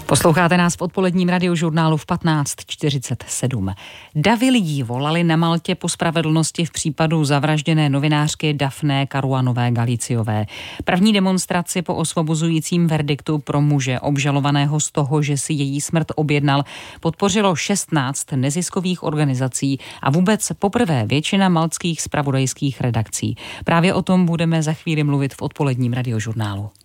Posloucháte nás v odpoledním radiožurnálu v 15:47. Davy lidí volali na Maltě po spravedlnosti v případu zavražděné novinářky Daphné Caruanové Galiciové. První demonstraci po osvobozujícím verdiktu pro muže obžalovaného z toho, že si její smrt objednal, podpořilo 16 neziskových organizací a vůbec poprvé většina maltských zpravodajských redakcí. Právě o tom budeme za chvíli mluvit v odpoledním radiožurnálu.